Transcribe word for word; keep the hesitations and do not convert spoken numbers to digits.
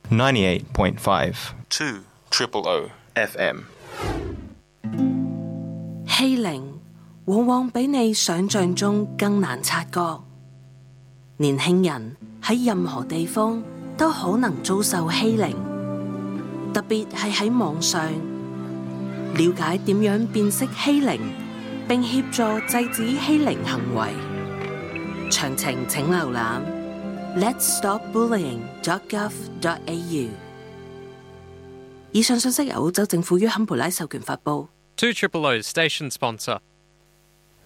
ninety-eight point five two triple O F M。 欺凌往往比你想象中更難察覺。年輕人喺任何地方都可能遭受欺凌，特別係喺網上。了解點樣辨識欺凌，並協助制止欺凌行為。詳情請瀏覽 lets stop bullying dot gov dot a u。 以上信息由澳洲政府於坎培拉授權發布。 two triple O station sponsor.